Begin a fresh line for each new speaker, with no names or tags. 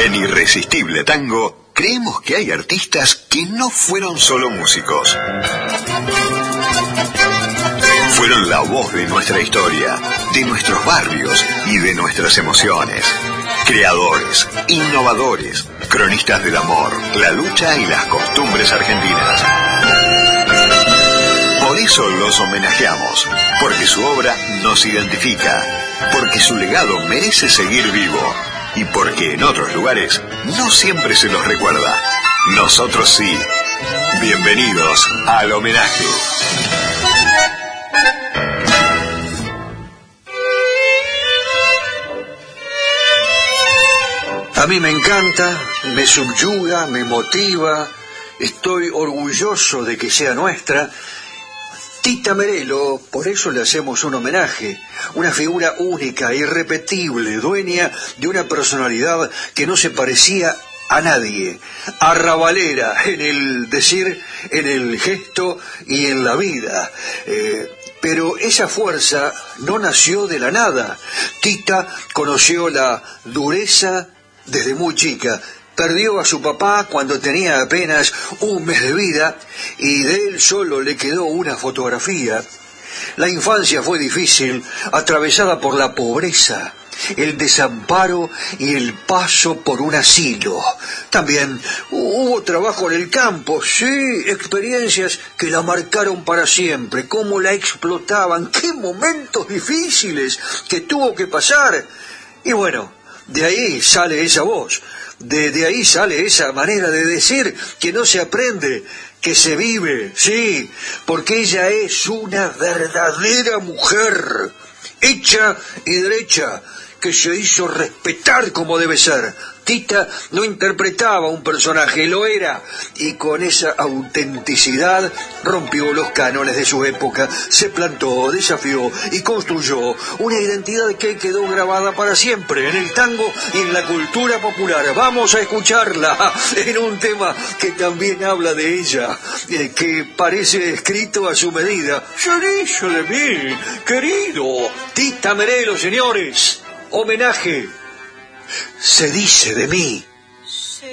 En Irresistible Tango, creemos que hay artistas que no fueron solo músicos. Fueron la voz de nuestra historia, de nuestros barrios y de nuestras emociones. Creadores, innovadores, cronistas del amor, la lucha y las costumbres argentinas. Por eso los homenajeamos, porque su obra nos identifica, porque su legado merece seguir vivo y porque en otros lugares no siempre se los recuerda. Nosotros sí. Bienvenidos al homenaje.
A mí me encanta, me subyuga, me motiva, estoy orgulloso de que sea nuestra. Tita Merelo, por eso le hacemos un homenaje, una figura única, irrepetible, dueña de una personalidad que no se parecía a nadie, arrabalera en el decir, en el gesto y en la vida. Pero esa fuerza no nació de la nada. Tita conoció la dureza desde muy chica. Perdió a su papá cuando tenía apenas un mes de vida y de él solo le quedó una fotografía. La infancia fue difícil, atravesada por la pobreza, el desamparo y el paso por un asilo. También hubo trabajo en el campo, sí, experiencias que la marcaron para siempre, cómo la explotaban, qué momentos difíciles que tuvo que pasar. Y bueno, de ahí sale esa voz. De ahí sale esa manera de decir que no se aprende, que se vive, sí, porque ella es una verdadera mujer, hecha y derecha, que se hizo respetar como debe ser. Tita no interpretaba un personaje, lo era, y con esa autenticidad rompió los cánones de su época, se plantó, desafió y construyó una identidad que quedó grabada para siempre en el tango y en la cultura popular. Vamos a escucharla en un tema que también habla de ella, que parece escrito a su medida. Se dice de mí, querido, Tita Merelo, señores, homenaje. Se dice de mí.